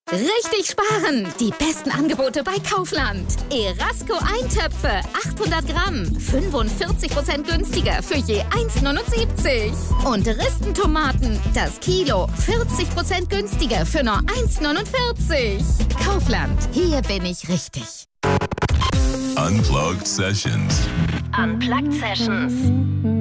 Richtig sparen! Die besten Angebote bei Kaufland. Erasco Eintöpfe, 800 Gramm, 45% günstiger für je 1,79. Und Ristentomaten, das Kilo, 40% günstiger für nur 1,49. Kaufland, hier bin ich richtig. Unplugged Sessions. Unplugged Sessions.